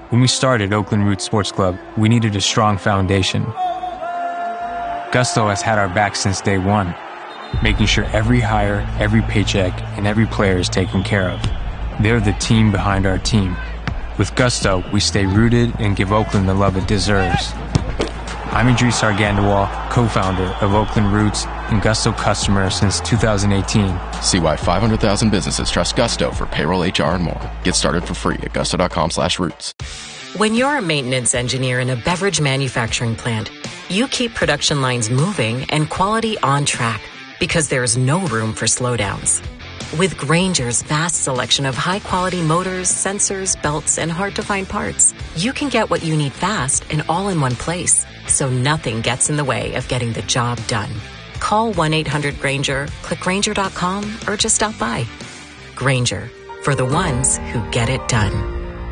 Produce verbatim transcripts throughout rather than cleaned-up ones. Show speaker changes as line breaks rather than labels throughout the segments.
When we started Oakland Roots Sports Club, we needed a strong foundation. Gusto has had our back since day one, making sure every hire, every paycheck, and every player is taken care of. They're the team behind our team. With Gusto, we stay rooted and give Oakland the love it deserves. I'm Idris Argandawal, co-founder of Oakland Roots and Gusto customer since two thousand eighteen.
See why five hundred thousand businesses trust Gusto for payroll, H R, and more. Get started for free at gusto.com slash roots.
When you're a maintenance engineer in a beverage manufacturing plant, you keep production lines moving and quality on track because there's no room for slowdowns. With Grainger's vast selection of high-quality motors, sensors, belts, and hard-to-find parts, you can get what you need fast and all in one place, so nothing gets in the way of getting the job done. Call one eight hundred Grainger, click Grainger dot com, or just stop by. Grainger, for the ones who get it done.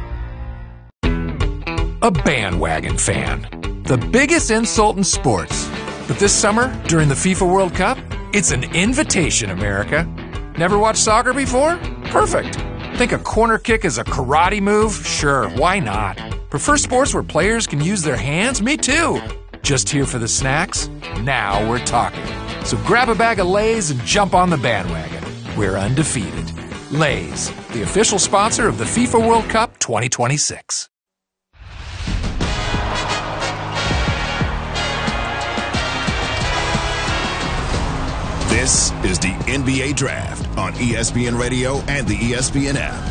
A bandwagon fan. The biggest insult in sports. But this summer, during the FIFA World Cup, it's an invitation, America. Never watched soccer before? Perfect. Think a corner kick is a karate move? Sure, why not? Prefer sports where players can use their hands? Me too. Just here for the snacks? Now we're talking. So grab a bag of Lay's and jump on the bandwagon. We're undefeated. Lay's, the official sponsor of the FIFA World Cup twenty twenty-six.
This is the N B A Draft on E S P N Radio and the E S P N app.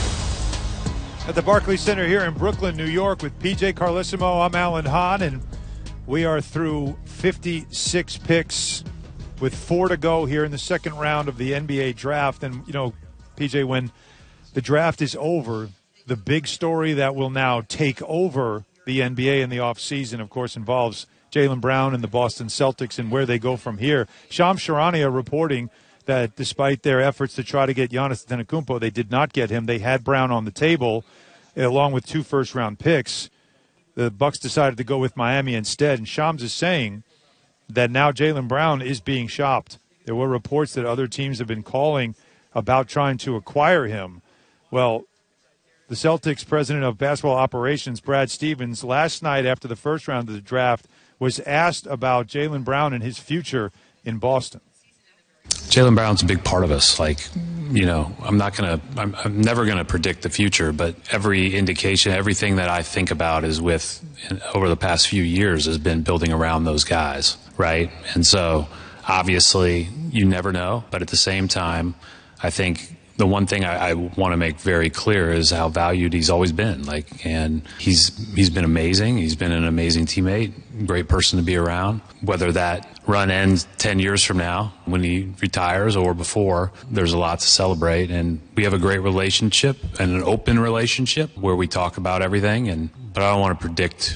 At the Barclays Center here in Brooklyn, New York, with P J Carlesimo, I'm Alan Hahn, and we are through fifty-six picks with four to go here in the second round of the N B A Draft. And, you know, P J, when the draft is over, the big story that will now take over the N B A in the offseason, of course, involves Jaylen Brown and the Boston Celtics and where they go from here. Shams Charania reporting that despite their efforts to try to get Giannis Antetokounmpo, they did not get him. They had Brown on the table along with two first-round picks. The Bucks decided to go with Miami instead, and Shams is saying that now Jaylen Brown is being shopped. There were reports that other teams have been calling about trying to acquire him. Well, the Celtics president of basketball operations, Brad Stevens, last night after the first round of the draft was asked about Jaylen Brown and his future in Boston.
Jaylen Brown's a big part of us. Like, you know, I'm not going to, I'm, I'm never going to predict the future, but every indication, everything that I think about is with, over the past few years, has been building around those guys, right? And so, obviously, you never know, but at the same time, I think the one thing I, I want to make very clear is how valued he's always been. Like, and he's he's been amazing. He's been an amazing teammate, great person to be around. Whether that run ends ten years from now when he retires or before, there's a lot to celebrate. And we have a great relationship and an open relationship where we talk about everything. And but I don't want to predict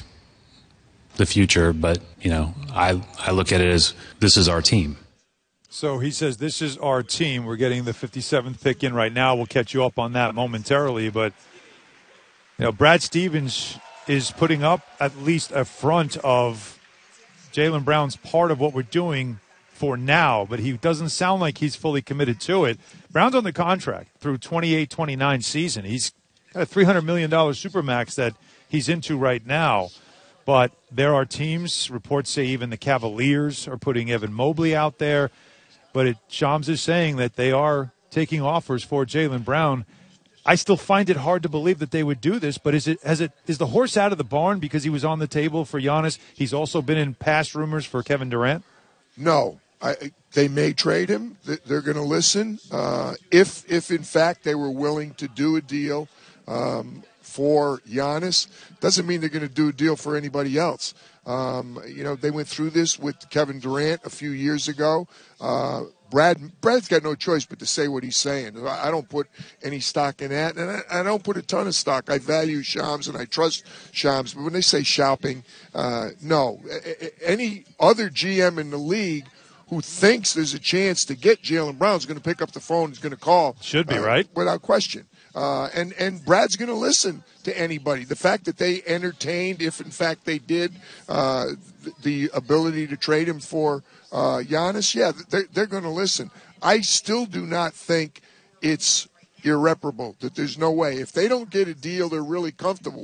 the future. But you know, I I look at it as this is our team.
So he says, this is our team. We're getting the fifty-seventh pick in right now. We'll catch you up on that momentarily. But, you know, Brad Stevens is putting up at least a front of Jaylen Brown's part of what we're doing for now. But he doesn't sound like he's fully committed to it. Brown's on the contract through twenty-eight twenty-nine season. He's got a three hundred million dollars Supermax that he's into right now. But there are teams, reports say even the Cavaliers are putting Evan Mobley out there. But it, Shams is saying that they are taking offers for Jaylen Brown. I still find it hard to believe that they would do this, but is it has it is the horse out of the barn because he was on the table for Giannis? He's also been in past rumors for Kevin Durant?
No. I, they may trade him. They're going to listen. Uh, if, if, in fact, they were willing to do a deal um, for Giannis, doesn't mean they're going to do a deal for anybody else. Um, you know, they went through this with Kevin Durant a few years ago. Uh, Brad, Brad's got no choice but to say what he's saying. I don't put any stock in that, and I, I don't put a ton of stock. I value Shams, and I trust Shams. But when they say shopping, uh, no. Any other G M in the league who thinks there's a chance to get Jaylen Brown is going to pick up the phone, is going to call.
Should be,
uh,
right?
Without question. Uh, and, and Brad's going to listen to anybody. The fact that they entertained, if in fact they did, uh, the, the ability to trade him for uh, Giannis, yeah, they're, they're going to listen. I still do not think it's irreparable, that there's no way. If they don't get a deal they're really comfortable